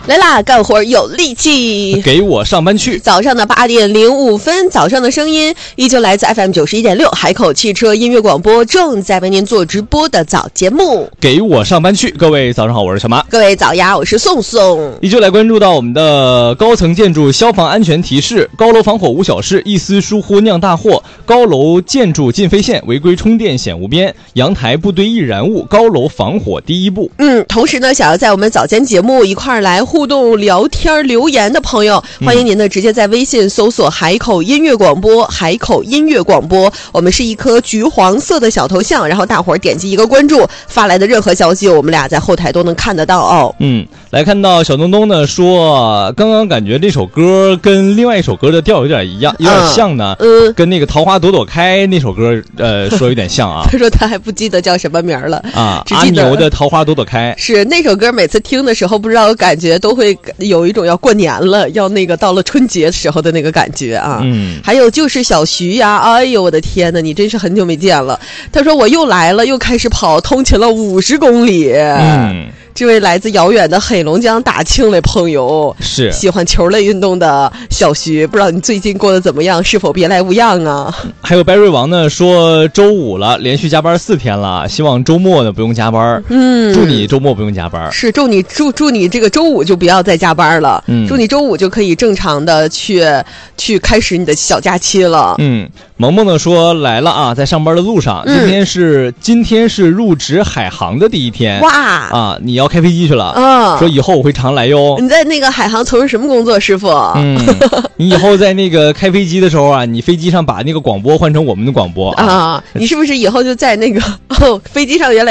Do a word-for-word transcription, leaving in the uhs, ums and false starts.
来啦，干活有力气， 给我上班去。 早上的八点零五分，早上的声音依旧来自 F M 九十一点六海口汽车音乐广播，正在为您做直播的早节目。 给我上班去，各位早上好，我是小马。 各位早呀，我是宋宋。 依旧来关注到我们的高层建筑消防安全提示：高楼防火无小事，一丝疏忽酿大祸；高楼建筑禁飞线，违规充电显无边；阳台不堆易燃物，高楼防火第一步。 嗯，同时呢，想要在我们早间节目一块儿来互动聊天留言的朋友，欢迎您呢直接在微信搜索海口音乐广播，海口音乐广播，我们是一颗橘黄色的小头像，然后大伙儿点击一个关注，发来的任何消息我们俩在后台都能看得到哦。 嗯，来看到小东东呢说，刚刚感觉这首歌跟另外一首歌的调有点一样，有点像呢，嗯，跟那个桃花朵朵开那首歌呃说有点像啊。 他说他还不记得叫什么名了啊，阿牛的桃花朵朵开。 是那首歌每次听的时候不知道感觉都会有一种要过年了，要那个到了春节时候的那个感觉啊。 嗯， 还有就是小徐呀，哎呦我的天哪，你真是很久没见了。他说我又来了，又开始跑，通勤了五十公里。 嗯， 这位来自遥远的黑龙江大庆的朋友， 是喜欢球类运动的小徐，不知道你最近过得怎么样，是否别来无恙啊？ 还有白瑞王呢说周五了，连续加班四天了，希望周末呢不用加班。嗯，祝你周末不用加班。 是，祝你祝祝你这个周五就不要再加班了。嗯，祝你周五就可以正常的去去开始你的小假期了。 嗯，萌萌呢说来了啊，在上班的路上，今天是、嗯、今天是入职海航的第一天。 哇啊，你要开飞机去了啊？ 说以后我会常来哟。 你在那个海航从事什么工作，师傅？ 嗯，你以后在那个开飞机的时候啊，你飞机上把那个广播换成我们的广播啊。 啊，你是不是以后就在那个哦飞机上原来